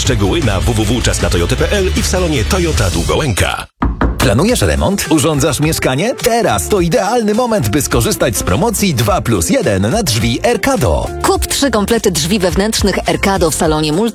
Szczegóły na www.czasnatoyoty.pl i w salonie Toyota Długołęka. Planujesz remont? Urządzasz mieszkanie? Teraz to idealny moment, by skorzystać z promocji 2+1 na drzwi Erkado. Kup 3 komplety drzwi wewnętrznych Erkado w salonie Multi